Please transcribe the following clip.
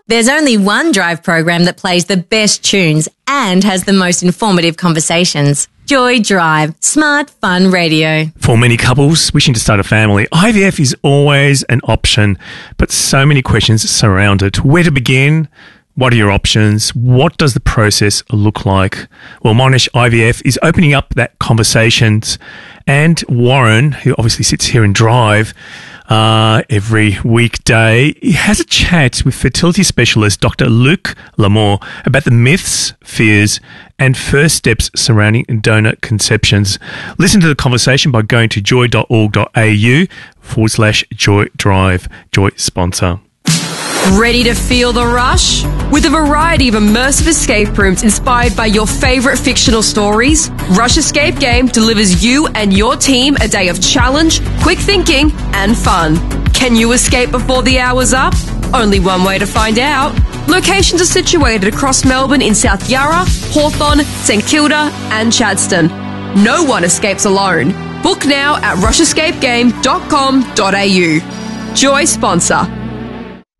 There's only one Drive program that plays the best tunes and has the most informative conversations. Joy Drive, smart, fun radio. For many couples wishing to start a family, IVF is always an option, but so many questions surround it. Where to begin? What are your options? What does the process look like? Well, Monash IVF is opening up that conversations, and Warren, who obviously sits here in Drive every weekday, he has a chat with fertility specialist Dr. Luke Lamore about the myths, fears, and first steps surrounding donor conceptions. Listen to the conversation by going to joy.org.au/Joy Drive, Joy sponsor. Ready to feel the rush? With a variety of immersive escape rooms inspired by your favourite fictional stories, Rush Escape Game delivers you and your team a day of challenge, quick thinking, and fun. Can you escape before the hour's up? Only one way to find out. Locations are situated across Melbourne in South Yarra, Hawthorn, St Kilda, and Chadstone. No one escapes alone. Book now at rushescapegame.com.au. Joy sponsor.